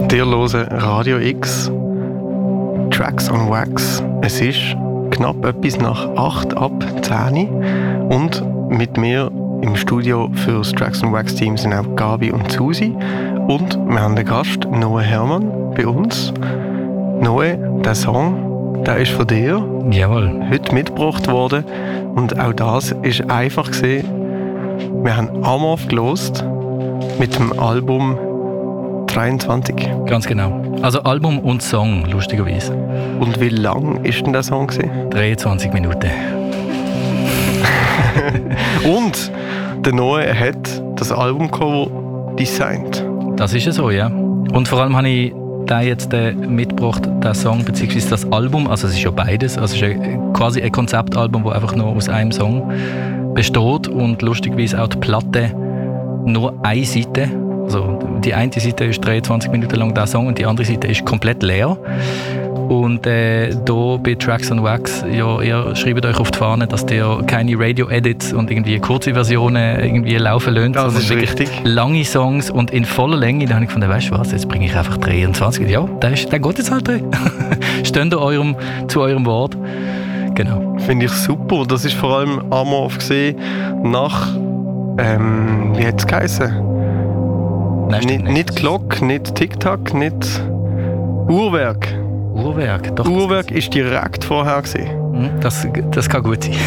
Ihr hört Radio X, Tracks on Wax. Es ist knapp etwas nach 8 ab 10 und mit mir im Studio für das Tracks on Wax Team sind auch Gabi und Susi. Und wir haben den Gast, Noe Hermann, bei uns. Noe, der Song, der ist von dir. Jawohl. Heute mitgebracht worden. Und auch das ist einfach gesehen. Wir haben Amorph gelost mit dem Album 23. Ganz genau. Also Album und Song, lustigerweise. Und wie lang ist denn der Song gewesen? 23 Minuten. Und der Noe hat das Albumcover designt. Das ist ja so, ja. Und vor allem habe ich da jetzt mitgebracht, den Song bzw. das Album. Also es ist ja beides. Also es ist quasi ein Konzeptalbum, das einfach nur aus einem Song besteht. Und lustigerweise auch die Platte nur eine Seite. Also die eine Seite ist 23 Minuten lang der Song und die andere Seite ist komplett leer. Und hier bei Tracks on Wax, ja, ihr schreibt euch auf die Fahne, dass ihr keine Radio-Edits und irgendwie kurze Versionen irgendwie laufen lasst. Das ist richtig. Lange Songs und in voller Länge. Da habe ich gefunden, weißt du was, jetzt bringe ich einfach 23. Ja, der geht jetzt halt drin. Steht zu eurem Wort. Genau. Finde ich super. Das ist vor allem Amorph gesehen nach, wie hat es geheißen? Nein, nicht Glock, nicht TikTok, nicht Uhrwerk. Doch. Uhrwerk ist direkt vorher gewesen. Das kann gut sein.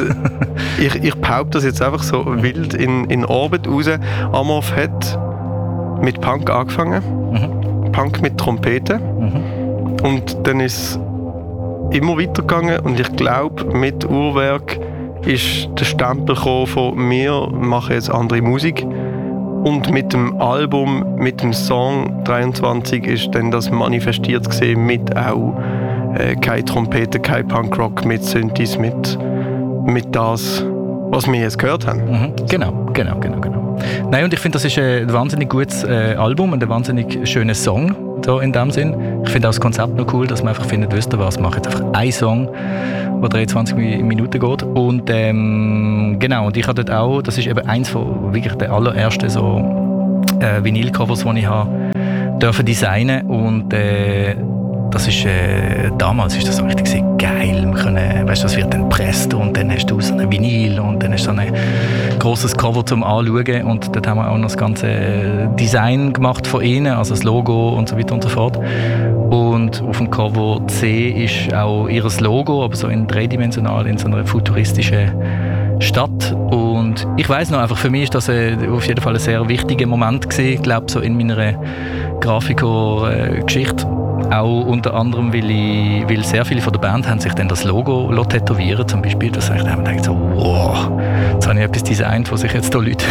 Ich behaupte das jetzt einfach so wild in Orbit raus. Amorph hat mit Punk angefangen. Punk mit Trompete. Und dann ist es immer weitergegangen. Und ich glaube, mit Uhrwerk ist der Stempel gekommen von wir machen jetzt andere Musik. Und mit dem Album, mit dem Song 23 ist dann das manifestiert gesehen mit auch keine Trompete, kein Punkrock, mit Synthes, mit das, was wir jetzt gehört haben. Genau. Nein, und ich finde, das ist ein wahnsinnig gutes Album und ein wahnsinnig schöner Song da in dem Sinn. Ich finde auch das Konzept noch cool, dass man einfach findet, wisst ihr was, mache jetzt einfach einen Song, der 23 Minuten geht. Und genau, und ich habe dort auch, das ist eben eins von wirklich der allerersten so Vinyl-Covers, die ich habe dürfen designen. Und das ist, damals ist das so richtig geil. Wir können, weißt, das wird dann gepresst und dann hast du so ein Vinyl und dann hast du so ein grosses Cover zum Anschauen und dort haben wir auch noch das ganze Design gemacht von ihnen, also das Logo und so weiter und so fort. Und auf dem Cover C ist auch ihr Logo, aber so in dreidimensional, in so einer futuristischen Stadt. Und ich weiss noch, einfach für mich ist das auf jeden Fall ein sehr wichtiger Moment gewesen, ich glaube so in meiner Grafiker-Geschichte. Auch unter anderem, weil sehr viele von der Band haben sich dann das Logo tätowieren zum Beispiel. Das ich dann gedacht so, wow, jetzt habe ich etwas designt, wo sich jetzt da Leute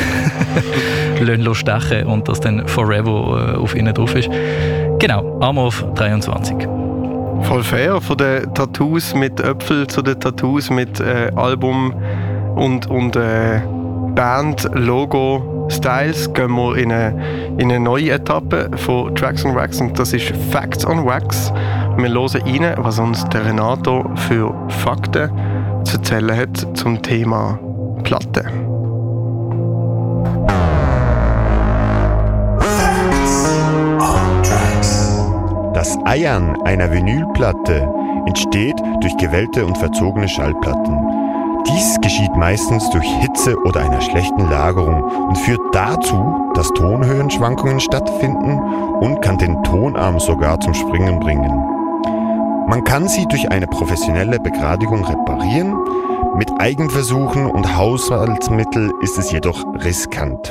stechen und das dann forever auf ihnen drauf ist. Genau, Amorph 23. Voll fair, von den Tattoos mit Äpfel zu den Tattoos mit Album und Band, Logo, Styles gehen wir in eine neue Etappe von Tracks on Wax und das ist Facts on Wax. Wir hören rein, was uns der Renato für Fakten zu erzählen hat zum Thema Platte. Das Eiern einer Vinylplatte entsteht durch gewellte und verzogene Schallplatten. Dies geschieht meistens durch Hitze oder einer schlechten Lagerung und führt dazu, dass Tonhöhenschwankungen stattfinden und kann den Tonarm sogar zum Springen bringen. Man kann sie durch eine professionelle Begradigung reparieren, mit Eigenversuchen und Haushaltsmitteln ist es jedoch riskant.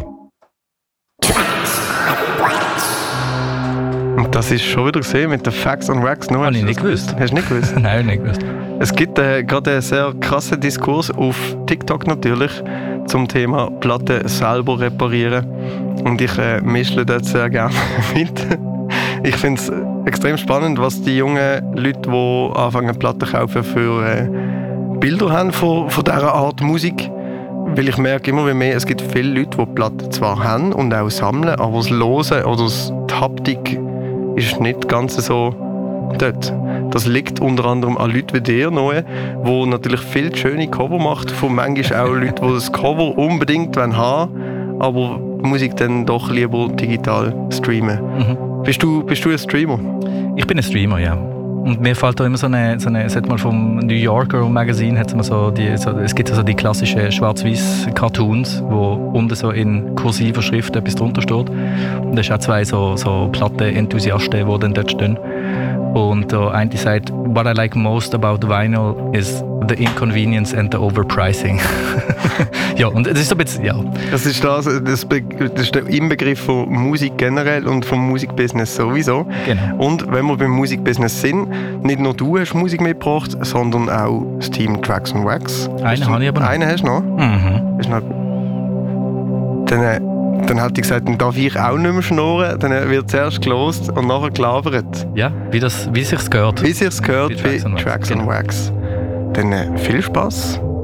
Und das ist schon wieder gesehen mit den Facts on Wax. Habe ich nicht gewusst. Hast du nicht gewusst? Nein, nicht gewusst. Es gibt gerade einen sehr krassen Diskurs auf TikTok natürlich zum Thema Platte selber reparieren. Und ich mischle dort sehr gerne mit. Ich finde es extrem spannend, was die jungen Leute, die anfangen Platten zu kaufen, für Bilder haben von dieser Art Musik. Weil ich merke immer mehr, es gibt viele Leute, die Platten zwar haben und auch sammeln, aber das Hören oder die Haptik ist nicht ganz so dort. Das liegt unter anderem an Leuten wie dir, Noe, die natürlich viel schöne Cover macht, von manchmal auch Leuten, die das Cover unbedingt haben wollen, aber die Musik dann doch lieber digital streamen. Bist du ein Streamer? Ich bin ein Streamer, ja. Und mir fällt da immer so eine sag mal vom New Yorker Magazine, hat's immer es gibt also die klassischen schwarz-weiß Cartoons, wo unten so in kursiver Schrift etwas drunter steht. Und da ist auch zwei so Platten-Enthusiasten, die dann dort stehen. Und der eine sagt, what I like most about vinyl is the inconvenience and the overpricing. Ja, und es ist so ein bisschen, ja. Das ist der Inbegriff von Musik generell und vom Musikbusiness sowieso. Genau. Und wenn wir beim Musikbusiness sind, nicht nur du hast Musik mitgebracht, sondern auch das Team Tracks and Wax. Einen habe ich aber noch. Einen hast du noch? Mhm. Ist noch dann hat ich gesagt, dann darf ich auch nicht mehr schnurren. Dann wird zuerst gelost und nachher gelabert. Ja, wie sich's gehört. Wie sich's gehört bei bei Tracks and Wax. Dann viel Spaß.